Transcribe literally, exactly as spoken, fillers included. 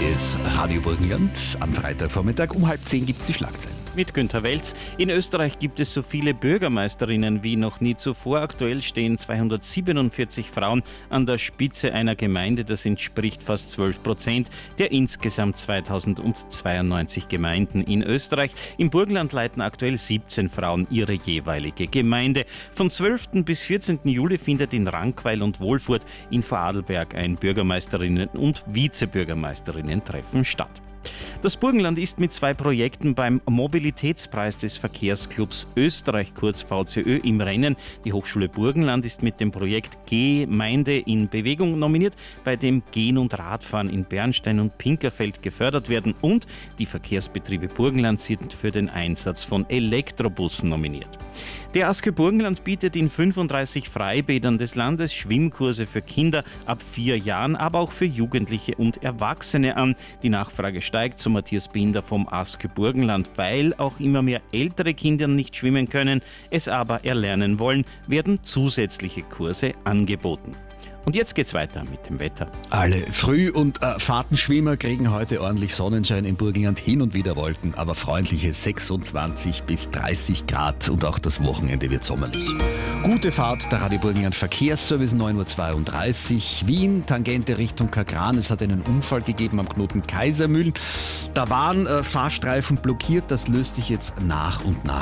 ist Radio Burgenland. Am Freitagvormittag um halb zehn gibt es die Schlagzeilen. Mit Günther Welz. In Österreich gibt es so viele Bürgermeisterinnen wie noch nie zuvor. Aktuell stehen zweihundertsiebenundvierzig Frauen an der Spitze einer Gemeinde. Das entspricht fast zwölf Prozent der insgesamt zweitausendzweiundneunzig Gemeinden in Österreich. Im Burgenland leiten aktuell siebzehn Frauen ihre jeweilige Gemeinde. Vom zwölften bis vierzehnten Juli findet in Rankweil und Wolfurt in Vorarlberg ein Bürgermeisterinnen- und Vizebürgermeisterinnen-Treffen statt. Das Burgenland ist mit zwei Projekten beim Mobilitätspreis des Verkehrsclubs Österreich, kurz V C Ö, im Rennen. Die Hochschule Burgenland ist mit dem Projekt Gemeinde in Bewegung nominiert, bei dem Gehen und Radfahren in Bernstein und Pinkerfeld gefördert werden, und die Verkehrsbetriebe Burgenland sind für den Einsatz von Elektrobussen nominiert. Der ASKÖ Burgenland bietet in fünfunddreißig Freibädern des Landes Schwimmkurse für Kinder ab vier Jahren, aber auch für Jugendliche und Erwachsene an. Die Nachfrage steigt, so Matthias Binder vom ASKÖ Burgenland, weil auch immer mehr ältere Kinder nicht schwimmen können, es aber erlernen wollen, werden zusätzliche Kurse angeboten. Und jetzt geht's weiter mit dem Wetter. Alle Früh- und äh, Fahrtenschwimmer kriegen heute ordentlich Sonnenschein im Burgenland, hin und wieder Wolken, aber freundliche sechsundzwanzig bis dreißig Grad, und auch das Wochenende wird sommerlich. Gute Fahrt, der Radio Burgenland Verkehrsservice, neun Uhr zweiunddreißig. Wien, Tangente Richtung Kagran. Es hat einen Unfall gegeben am Knoten Kaisermühlen. Da waren äh, Fahrstreifen blockiert, das löst sich jetzt nach und nach